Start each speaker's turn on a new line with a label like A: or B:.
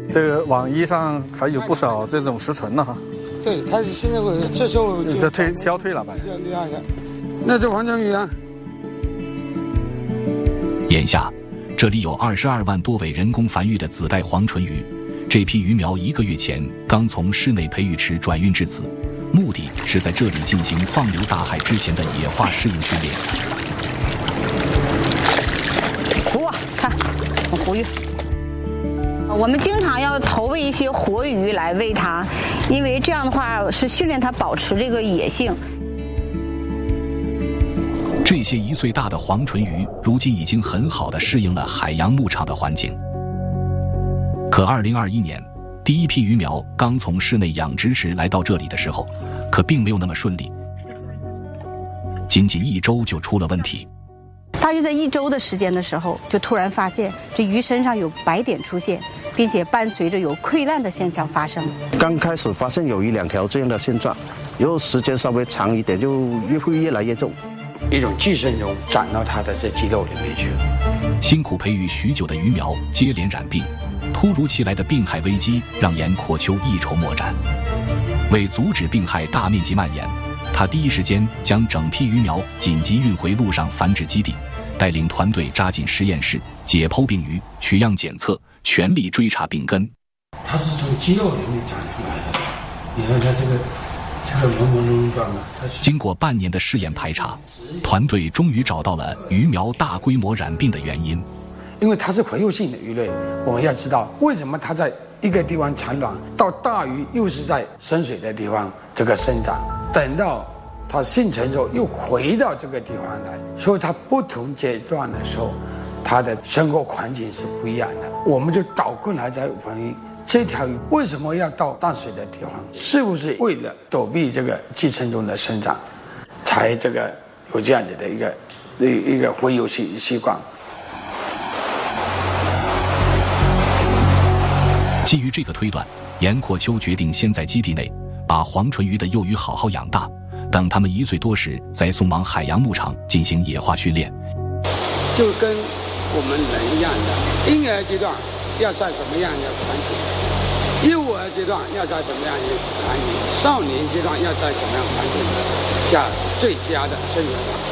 A: 这个网易上还有不少这种实存的哈。
B: 对，它现在这时候就
A: 消退了吧？
B: 比较厉害的。那这黄章鱼啊，
C: 眼下这里有22万多尾人工繁育的子代黄唇鱼，这批鱼苗1个月前刚从室内培育池转运至此，目的是在这里进行放流大海之前的野化适应训练。
D: 哇，看活鱼。我们经常要投喂一些活鱼来喂它，因为这样的话是训练它保持这个野性。
C: 这些1岁大的黄唇鱼如今已经很好地适应了海洋牧场的环境。可2021年，第一批鱼苗刚从室内养殖池来到这里的时候，可并没有那么顺利，仅1周就出了问题。
D: 大约在1周的时间的时候，就突然发现这鱼身上有白点出现，并且伴随着有溃烂的现象发生。
E: 刚开始发现有1、2条这样的现状，以后时间稍微长一点，就会越来越重。
B: 一种寄生虫长到它的这肌肉里面去。
C: 辛苦培育许久的鱼苗接连染病，突如其来的病害危机让严阔秋一筹莫展。为阻止病害大面积蔓延，他第一时间将整批鱼苗紧急运回陆上繁殖基地，带领团队扎进实验室，解剖病鱼，取样检测，全力追查病根。
B: 它是从肌肉里面长出来的，你看它这个朦朦胧胧状的。
C: 经过半年的试验排查，团队终于找到了鱼苗大规模染病的原因。
B: 因为它是洄游性的鱼类，我们要知道为什么它在一个地方产卵，到大鱼又是在深水的地方这个生长，等到它性成熟又回到这个地方来，所以它不同阶段的时候，它的生活环境是不一样的。我们就倒过来再反映这条鱼为什么要到淡水的地方，是不是为了躲避这个寄生虫的生长，才这个有这样子的一个洄游习惯。
C: 基于这个推断，严阔秋决定先在基地内把黄唇鱼的幼鱼好好养大，等它们1岁多时再送往海洋牧场进行野化训练。
B: 就跟我们人一样的，婴儿阶段要在什么样的环境，幼儿阶段要在什么样的环境，少年阶段要在什么样的环境下最佳的生存法。